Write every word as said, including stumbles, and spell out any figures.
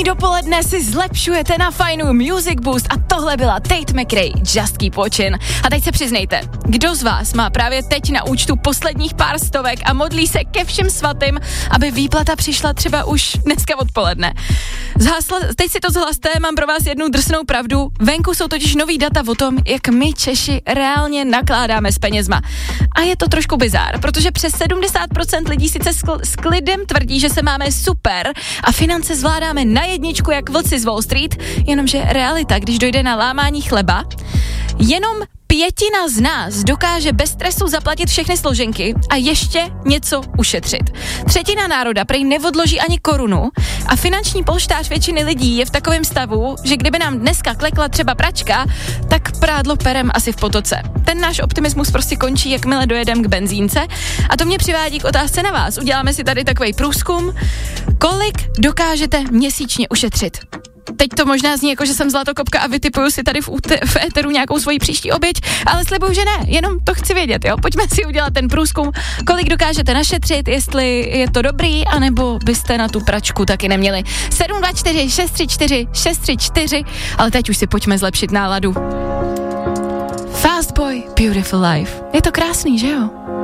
První dopoledne si zlepšujete na Fajnu Music Boost a tohle byla Tate McRae, Just Keep Watching. A teď se přiznejte, kdo z vás má právě teď na účtu posledních pár stovek a modlí se ke všem svatým, aby výplata přišla třeba už dneska odpoledne. Zhasla, teď si to zhlaste, mám pro vás jednu drsnou pravdu. Venku jsou totiž nový data o tom, jak my Češi reálně nakládáme s penězma. A je to trošku bizár, protože přes sedmdesát procent lidí sice skl- s klidem tvrdí, že se máme super a finance zvládáme na jedničku jak vlci z Wall Street, jenomže realita, když dojde na lámání chleba, jenom pětina z nás dokáže bez stresu zaplatit všechny složenky a ještě něco ušetřit. Třetina národa prej neodloží ani korunu a finanční polštář většiny lidí je v takovém stavu, že kdyby nám dneska klekla třeba pračka, tak prádlo perem asi v potoce. Ten náš optimismus prostě končí, jakmile dojedem k benzínce a to mě přivádí k otázce na vás. Uděláme si tady takovej průzkum, kolik dokážete měsíčně ušetřit. Teď to možná zní jako, že jsem zlatokopka a vytipuju si tady v, úte- v éteru nějakou svoji příští oběť, ale slibuju, že ne, jenom to chci vědět, jo. Pojďme si udělat ten průzkum, kolik dokážete našetřit, jestli je to dobrý, anebo byste na tu pračku taky neměli. sedm dva čtyři šest tři čtyři šest tři čtyři, ale teď už si pojďme zlepšit náladu. Fast Boy, Beautiful Life. Je to krásný, že jo?